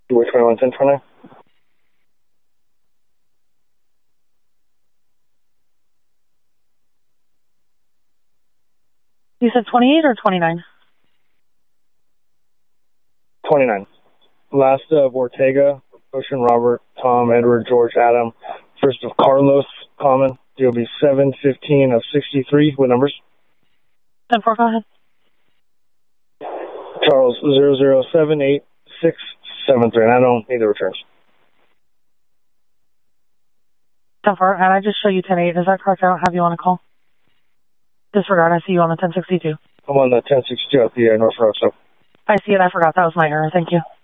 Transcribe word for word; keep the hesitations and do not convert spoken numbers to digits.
Which one went in twenty-nine? You said twenty-eight or twenty-nine? twenty-nine. Last of Ortega, Ocean Robert, Tom, Edward, George, Adam. First of Carlos, Common. You'll be seven fifteen of sixty-three. What numbers? ten four, go ahead. Charles, zero zero seven eight six seven three. And I don't need the returns. ten four, and I just show you ten eight. Is that correct? I don't have you on a call. Disregard, I see you on the ten sixty-two. I'm on the ten sixty-two at the uh, North Road, so. I see it. I forgot. That was my error. Thank you.